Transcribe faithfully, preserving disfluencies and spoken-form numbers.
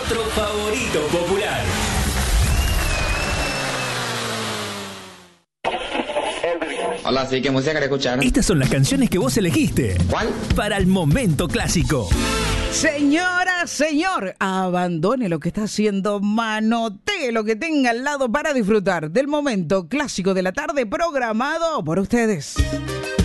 otro favorito popular. Hola, sí, ¿qué música querés escuchar? Estas son las canciones que vos elegiste. ¿Cuál? Para el momento clásico. Señora, señor, abandone lo que está haciendo, manotee lo que tenga al lado para disfrutar del momento clásico de la tarde programado por ustedes.